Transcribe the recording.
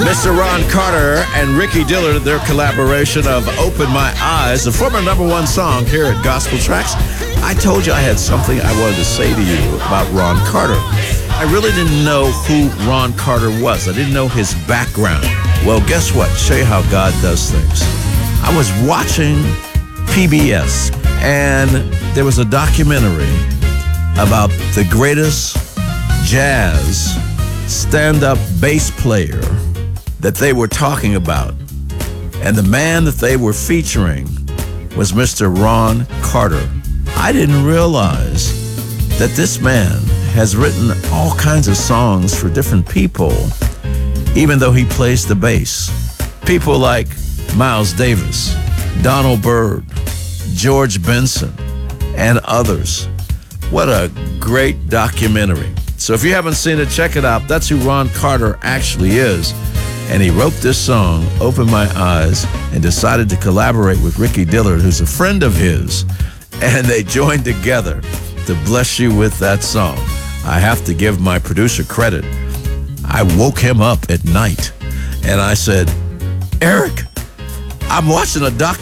Mr. Ron Carter and Ricky Dillard, their collaboration of Open My Eyes, the former #1 song here at Gospel Tracks. I told you I had something I wanted to say to you about Ron Carter. I really didn't know who Ron Carter was. I didn't know his background. Well, guess what? Show you how God does things. I was watching PBS, and there was a documentary about the greatest jazz stand-up bass player that they were talking about. And the man that they were featuring was Mr. Ron Carter. I didn't realize that this man has written all kinds of songs for different people, even though he plays the bass. People like Miles Davis, Donald Byrd, George Benson, and others. What a great documentary. So if you haven't seen it, check it out. That's who Ron Carter actually is. And he wrote this song, Open My Eyes, and decided to collaborate with Ricky Dillard, who's a friend of his. And they joined together to bless you with that song. I have to give my producer credit. I woke him up at night and I said, Eric, I'm watching a documentary